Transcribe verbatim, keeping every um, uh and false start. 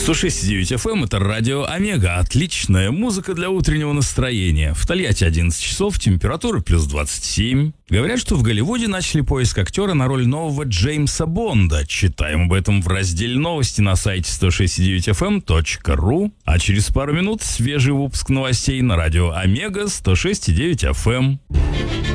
сто шесть и девять эф эм — это радио Омега. Отличная музыка для утреннего настроения. В Тольятти одиннадцать часов, температура плюс двадцать семь. Говорят, что в Голливуде начали поиск актера на роль нового Джеймса Бонда. Читаем об этом в разделе новости на сайте сто шесть и девять эф эм точка ру. А через пару минут свежий выпуск новостей на радио Омега сто шесть и девять эф эм.